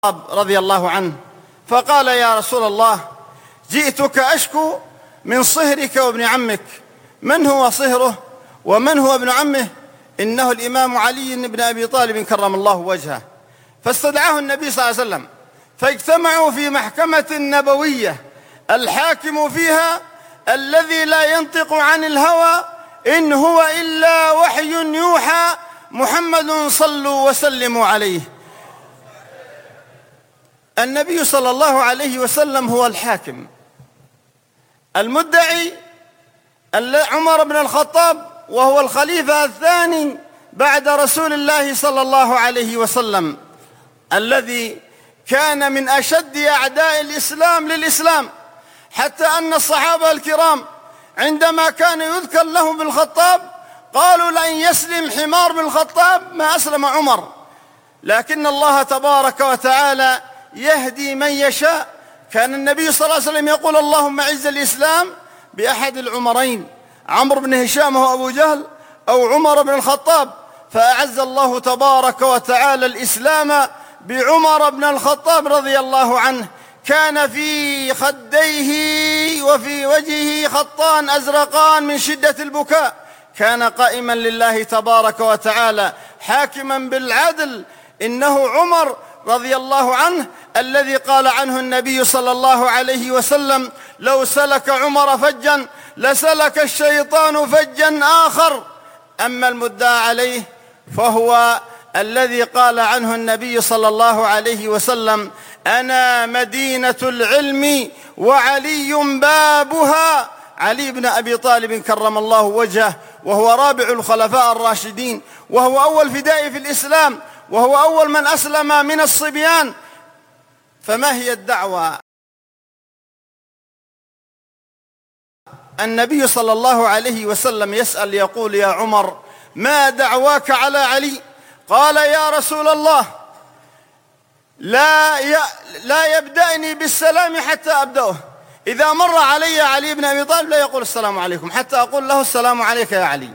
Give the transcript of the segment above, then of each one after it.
رضي الله عنه فقال: يا رسول الله، جئتك أشكو من صهرك وابن عمك. من هو صهره ومن هو ابن عمه؟ إنه الإمام علي بن أبي طالب كرم الله وجهه. فاستدعاه النبي صلى الله عليه وسلم، فاجتمعوا في محكمة نبوية الحاكم فيها الذي لا ينطق عن الهوى إن هو إلا وحي يوحى: محمد صلوا وسلموا عليه. النبي صلى الله عليه وسلم هو الحاكم. المدعي عمر بن الخطاب، وهو الخليفة الثاني بعد رسول الله صلى الله عليه وسلم، الذي كان من أشد أعداء الإسلام للإسلام، حتى أن الصحابة الكرام عندما كان يذكر لهم بالخطاب قالوا: لأن يسلم حمار بن الخطاب ما أسلم عمر. لكن الله تبارك وتعالى يهدي من يشاء. كان النبي صلى الله عليه وسلم يقول: اللهم أعز الإسلام بأحد العمرين، عمرو بن هشام هو أبو جهل أو عمر بن الخطاب، فأعز الله تبارك وتعالى الإسلام بعمر بن الخطاب رضي الله عنه. كان في خديه وفي وجهه خطان أزرقان من شدة البكاء. كان قائما لله تبارك وتعالى حاكما بالعدل. إنه عمر رضي الله عنه الذي قال عنه النبي صلى الله عليه وسلم: لو سلك عمر فجا لسلك الشيطان فجا آخر. أما المدعى عليه فهو الذي قال عنه النبي صلى الله عليه وسلم: أنا مدينة العلم وعلي بابها. علي بن أبي طالب كرم الله وجهه، وهو رابع الخلفاء الراشدين، وهو أول فدائي في الإسلام، وهو أول من أسلم من الصبيان. فما هي الدعوة؟ النبي صلى الله عليه وسلم يسأل يقول: يا عمر، ما دعواك على علي؟ قال: يا رسول الله، لا يبدأني بالسلام حتى أبدأه. إذا مر علي علي بن أبي طالب لا يقول السلام عليكم حتى أقول له: السلام عليك يا علي.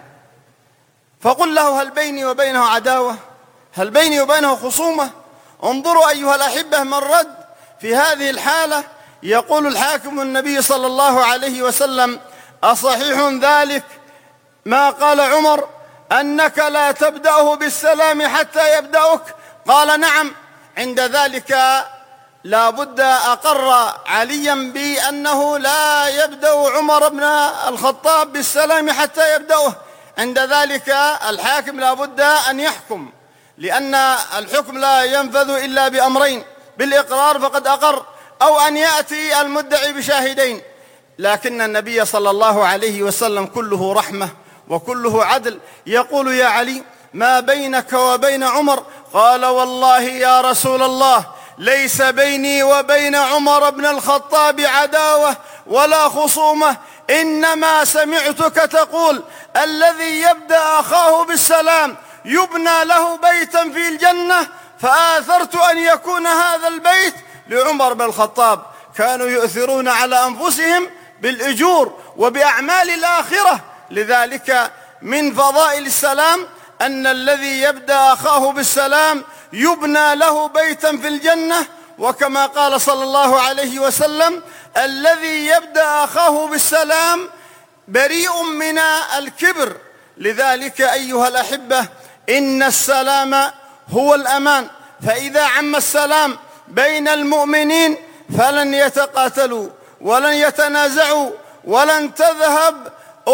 فقل له: هل بيني وبينه عداوة؟ هل بيني وبينه خصومة؟ انظروا أيها الأحبة من رد في هذه الحالة. يقول الحاكم النبي صلى الله عليه وسلم: أصحيح ذلك ما قال عمر أنك لا تبدأه بالسلام حتى يبدأك؟ قال: نعم. عند ذلك لا بد أقر عليا بأنه لا يبدأ عمر بن الخطاب بالسلام حتى يبدأه. عند ذلك الحاكم لا بد أن يحكم، لأن الحكم لا ينفذ إلا بأمرين: بالإقرار فقد أقر، أو أن يأتي المدعي بشاهدين. لكن النبي صلى الله عليه وسلم كله رحمة وكله عدل. يقول: يا علي، ما بينك وبين عمر؟ قال: والله يا رسول الله، ليس بيني وبين عمر بن الخطاب عداوة ولا خصومة، إنما سمعتك تقول: الذي يبدأ أخاه بالسلام يبنى له بيتا في الجنة، فآثرت أن يكون هذا البيت لعمر بن الخطاب. كانوا يؤثرون على أنفسهم بالأجور وبأعمال الآخرة. لذلك من فضائل السلام أن الذي يبدأ أخاه بالسلام يبنى له بيتا في الجنة. وكما قال صلى الله عليه وسلم: الذي يبدأ أخاه بالسلام بريء من الكبر. لذلك أيها الأحبة، إن السلام هو الأمان. فإذا عم السلام بين المؤمنين فلن يتقاتلوا ولن يتنازعوا ولن تذهب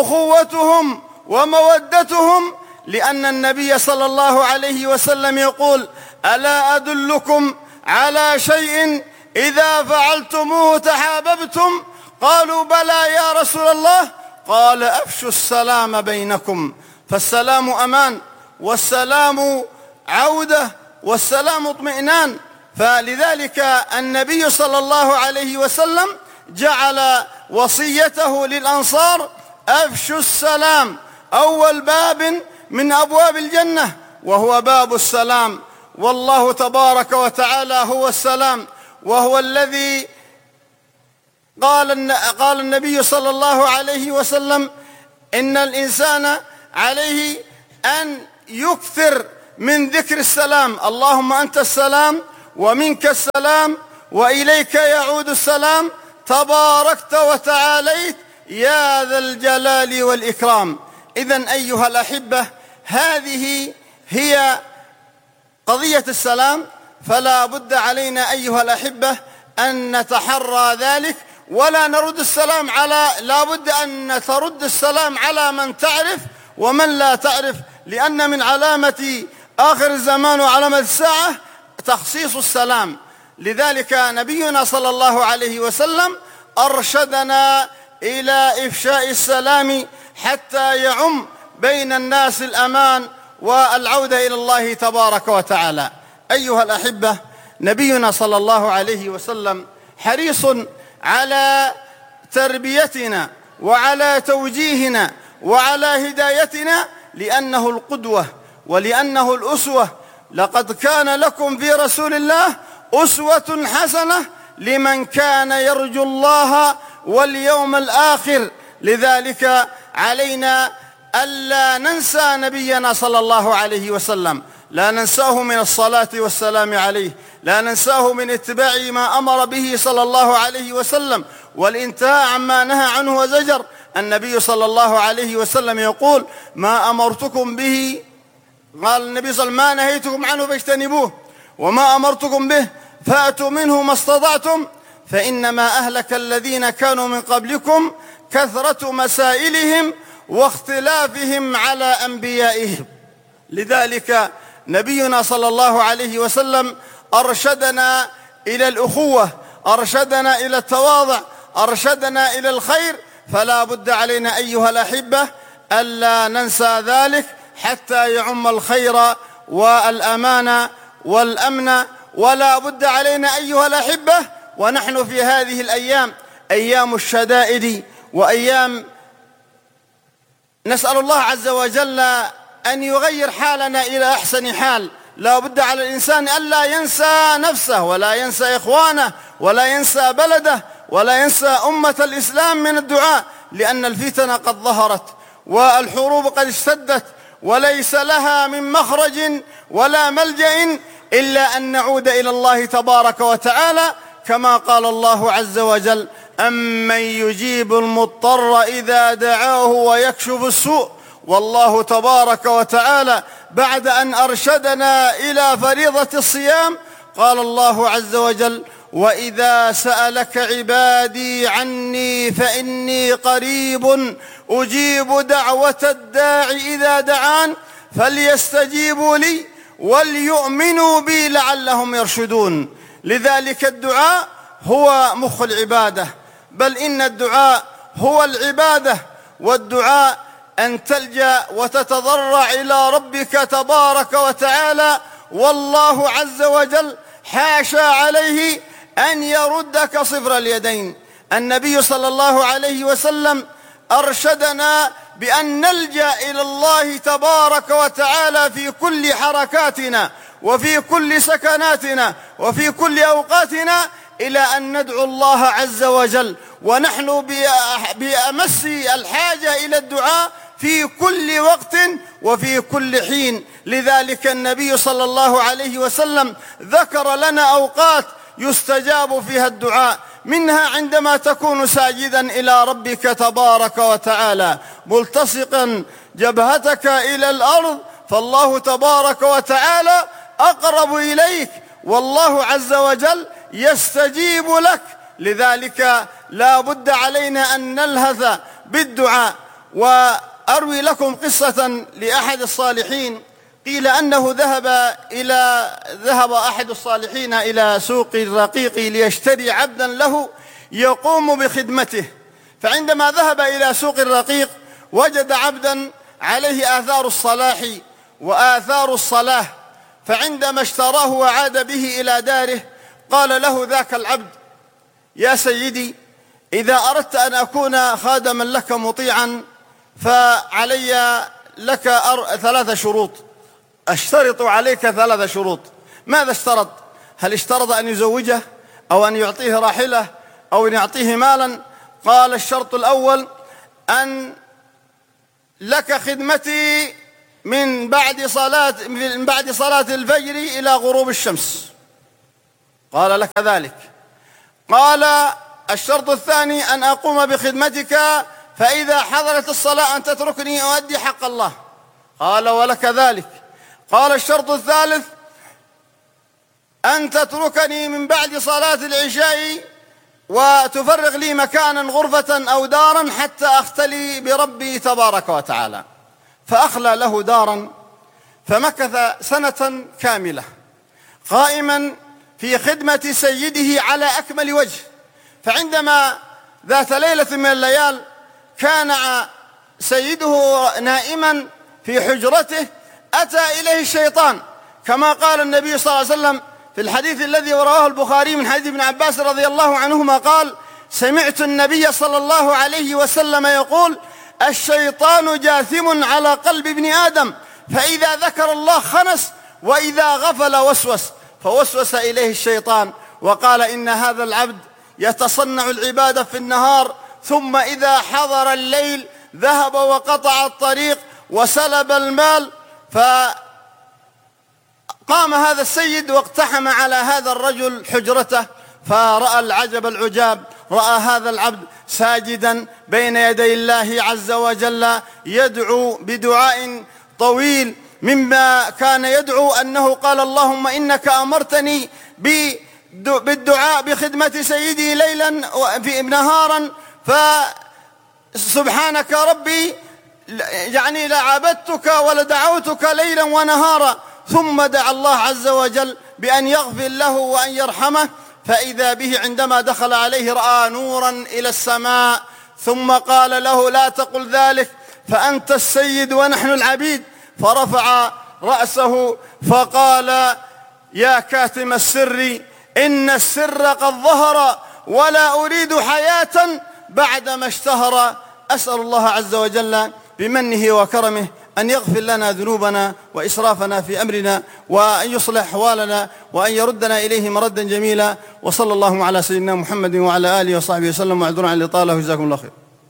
أخوتهم ومودتهم، لأن النبي صلى الله عليه وسلم يقول: ألا أدلكم على شيء إذا فعلتموه تحاببتم؟ قالوا: بلى يا رسول الله. قال: أفشوا السلام بينكم. فالسلام أمان، والسلام عودة، والسلام اطمئنان. فلذلك النبي صلى الله عليه وسلم جعل وصيته للأنصار: أفشوا السلام، أول باب من أبواب الجنة وهو باب السلام. والله تبارك وتعالى هو السلام، وهو الذي قال النبي صلى الله عليه وسلم: إن الإنسان عليه أن يكثر من ذكر السلام. اللهم أنت السلام ومنك السلام وإليك يعود السلام تباركت وتعاليت يا ذا الجلال والإكرام. إذن أيها الأحبة، هذه هي قضية السلام، فلا بد علينا أيها الأحبة أن نتحرى ذلك ولا نرد السلام لا بد أن ترد السلام على من تعرف ومن لا تعرف، لأن من علامة آخر الزمان وعلامة الساعة تخصيص السلام. لذلك نبينا صلى الله عليه وسلم أرشدنا إلى إفشاء السلام حتى يعم بين الناس الأمان والعودة إلى الله تبارك وتعالى. أيها الأحبة، نبينا صلى الله عليه وسلم حريص على تربيتنا وعلى توجيهنا وعلى هدايتنا، لأنه القدوة ولأنه الأسوة. لقد كان لكم في رسول الله أسوة حسنة لمن كان يرجو الله واليوم الآخر. لذلك علينا ألا ننسى نبينا صلى الله عليه وسلم، لا ننساه من الصلاة والسلام عليه، لا ننساه من اتباع ما أمر به صلى الله عليه وسلم والانتهاء عما نهى عنه وزجر. النبي صلى الله عليه وسلم يقول: ما أمرتكم به، قال النبي صلى الله عليه وسلم: ما نهيتكم عنه فاجتنبوه، وما أمرتكم به فأتوا منه ما استطعتم، فإنما أهلك الذين كانوا من قبلكم كثرة مسائلهم واختلافهم على أنبيائهم. لذلك نبينا صلى الله عليه وسلم أرشدنا إلى الأخوة، أرشدنا إلى التواضع، أرشدنا إلى الخير، فلا بد علينا أيها الأحبة ألا ننسى ذلك حتى يعم الخير والأمان والأمن. ولا بد علينا أيها الأحبة ونحن في هذه الأيام، أيام الشدائد وأيام نسأل الله عز وجل أن يغير حالنا إلى أحسن حال، لا بد على الإنسان ألا ينسى نفسه ولا ينسى إخوانه ولا ينسى بلده ولا ينسى أمة الإسلام من الدعاء، لأن الفتن قد ظهرت والحروب قد اشتدت وليس لها من مخرج ولا ملجأ إلا أن نعود إلى الله تبارك وتعالى، كما قال الله عز وجل: أمن يجيب المضطر إذا دعاه ويكشف السوء. والله تبارك وتعالى بعد أن أرشدنا إلى فريضة الصيام قال الله عز وجل: وإذا سألك عبادي عني فإني قريب أجيب دعوة الداع إذا دعان فليستجيبوا لي وليؤمنوا بي لعلهم يرشدون. لذلك الدعاء هو مخ العبادة، بل إن الدعاء هو العبادة، والدعاء أن تلجأ وتتضرع إلى ربك تبارك وتعالى، والله عز وجل حاشا عليه أن يردك صفر اليدين. النبي صلى الله عليه وسلم أرشدنا بأن نلجأ إلى الله تبارك وتعالى في كل حركاتنا وفي كل سكناتنا وفي كل أوقاتنا، إلى أن ندعو الله عز وجل، ونحن بأمس الحاجة إلى الدعاء في كل وقت وفي كل حين. لذلك النبي صلى الله عليه وسلم ذكر لنا أوقات يستجاب فيها الدعاء، منها عندما تكون ساجدا إلى ربك تبارك وتعالى ملتصقا جبهتك إلى الأرض، فالله تبارك وتعالى أقرب إليك، والله عز وجل يستجيب لك. لذلك لا بد علينا أن نلهث بالدعاء. وأروي لكم قصة لأحد الصالحين، قيل أنه ذهب أحد الصالحين إلى سوق الرقيق ليشتري عبدا له يقوم بخدمته، فعندما ذهب إلى سوق الرقيق وجد عبدا عليه آثار الصلاح وآثار الصلاة، فعندما اشتراه وعاد به إلى داره قال له ذاك العبد: يا سيدي، إذا أردت أن أكون خادما لك مطيعا فعلي لك 3 شروط، أشترط عليك 3 شروط. ماذا اشترط؟ هل اشترط أن يزوجه أو أن يعطيه راحلة أو أن يعطيه مالا؟ قال: الشرط الأول أن لك خدمتي من بعد صلاة الفجر إلى غروب الشمس. قال: لك ذلك. قال: الشرط الثاني أن أقوم بخدمتك، فإذا حضرت الصلاة أن تتركني أؤدي حق الله. قال: ولك ذلك. قال: الشرط الثالث أن تتركني من بعد صلاة العشاء وتفرغ لي مكانا، غرفة أو دارا، حتى أختلي بربي تبارك وتعالى. فأخلى له دارا، فمكث سنة كاملة قائما في خدمة سيده على أكمل وجه. فعندما ذات ليلة من الليال كان سيده نائما في حجرته، أتى إليه الشيطان، كما قال النبي صلى الله عليه وسلم في الحديث الذي رواه البخاري من حديث ابن عباس رضي الله عنهما قال: سمعت النبي صلى الله عليه وسلم يقول: الشيطان جاثم على قلب ابن آدم، فإذا ذكر الله خنس، وإذا غفل وسوس. فوسوس إليه الشيطان وقال: إن هذا العبد يتصنع العبادة في النهار، ثم إذا حضر الليل ذهب وقطع الطريق وسلب المال. فقام هذا السيد واقتحم على هذا الرجل حجرته، فرأى العجب العجاب، رأى هذا العبد ساجدا بين يدي الله عز وجل يدعو بدعاء طويل، مما كان يدعو أنه قال: اللهم إنك أمرتني بالدعاء بخدمة سيدي ليلا نهارا، فسبحانك ربي يعني لعبدتك ولدعوتك ليلا ونهارا. ثم دعا الله عز وجل بأن يغفر له وأن يرحمه، فإذا به عندما دخل عليه رأى نورا إلى السماء، ثم قال له: لا تقل ذلك، فأنت السيد ونحن العبيد. فرفع رأسه فقال: يا كاتم السر، إن السر قد ظهر، ولا أريد حياة بعدما اشتهر. أسأل الله عز وجل بمنه وكرمه أن يغفر لنا ذنوبنا وإسرافنا في أمرنا، وأن يصلح أحوالنا، وأن يردنا إليه مردا جميلا. وصلى الله على سيدنا محمد وعلى آله وصحبه وسلم، واعذرنا عن الإطالة، وجزاكم الله خير.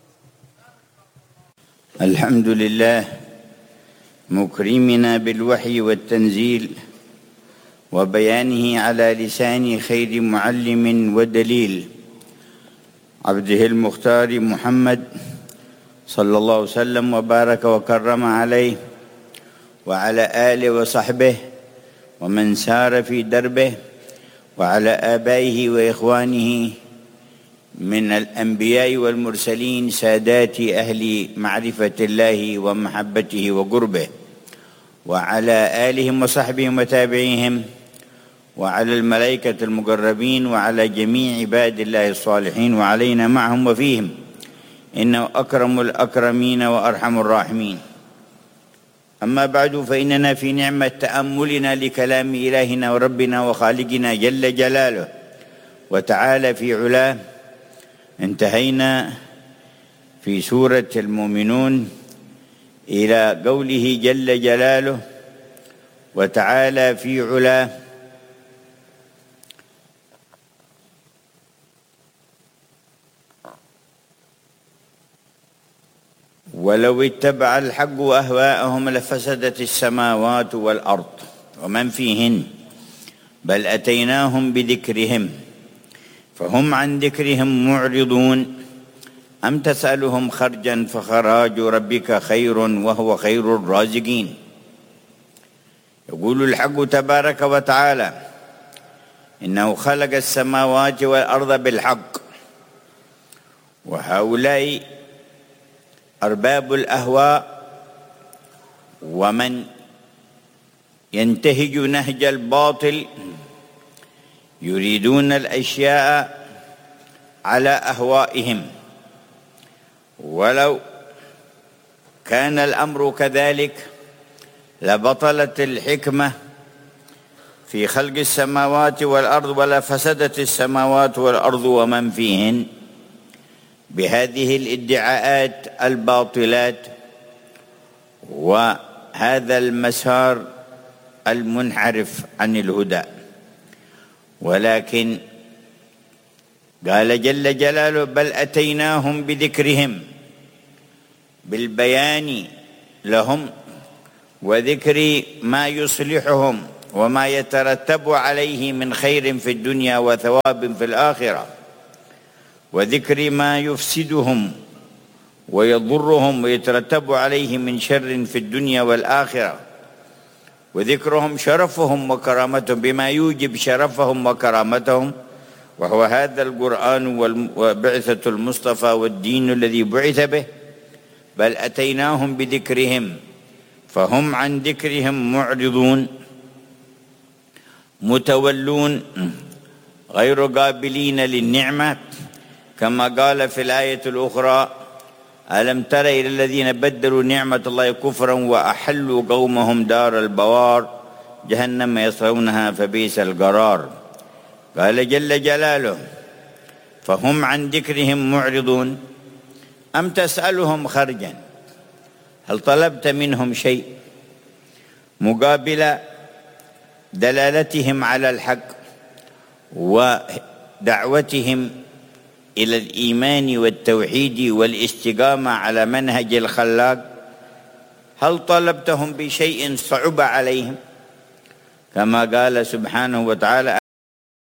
الحمد لله مكرمنا بالوحي والتنزيل وبيانه على لسان خير معلم ودليل، عبده المختار محمد صلى الله وسلم وبارك وكرم عليه وعلى آله وصحبه ومن سار في دربه، وعلى آبائه وإخوانه من الأنبياء والمرسلين، سادات أهل معرفة الله ومحبته وقربه، وعلى آلهم وصحبهم وتابعيهم، وعلى الملائكة المقربين، وعلى جميع عباد الله الصالحين، وعلينا معهم وفيهم، إنه أكرم الأكرمين وأرحم الراحمين. أما بعد، فإننا في نعمة تأملنا لكلام إلهنا وربنا وخالقنا جل جلاله وتعالى في علاه. انتهينا في سورة المؤمنون إلى قوله جل جلاله وتعالى في علاه: ولو اتبع الحق أهواءهم لفسدت السماوات والأرض ومن فيهن، بل أتيناهم بذكرهم فهم عن ذكرهم معرضون، أم تسألهم خرجا فخراج ربك خير وهو خير الرازقين. يقول الحق تبارك وتعالى: إنه خلق السماوات والأرض بالحق. وهؤلاء أرباب الأهواء ومن ينتهج نهج الباطل يريدون الأشياء على أهوائهم. ولو كان الأمر كذلك لبطلت الحكمة في خلق السماوات والأرض، ولا فسدت السماوات والأرض ومن فيهن بهذه الادعاءات الباطلات وهذا المسار المنحرف عن الهدى. ولكن قال جل جلاله: بل أتيناهم بذكرهم، بالبيان لهم وذكر ما يصلحهم وما يترتب عليه من خير في الدنيا وثواب في الآخرة، وذكر ما يفسدهم ويضرهم ويترتب عليه من شر في الدنيا والآخرة، وذكرهم شرفهم وكرامتهم بما يوجب شرفهم وكرامتهم، وهو هذا القرآن وبعثة المصطفى والدين الذي بعث به. بل أتيناهم بذكرهم فهم عن ذكرهم معرضون متولون غير قابلين للنعمة، كما قال في الآية الأخرى: ألم تر إلى الذين بدلوا نعمة الله كفرا وأحلوا قومهم دار البوار جهنم يصلونها فبئس القرار. قال جل جلاله: فهم عن ذكرهم معرضون. أم تسألهم خرجا، هل طلبت منهم شيء مقابل دلالتهم على الحق ودعوتهم إلى الإيمان والتوحيد والاستقامة على منهج الخلاق؟ هل طلبتهم بشيء صعب عليهم؟ كما قال سبحانه وتعالى: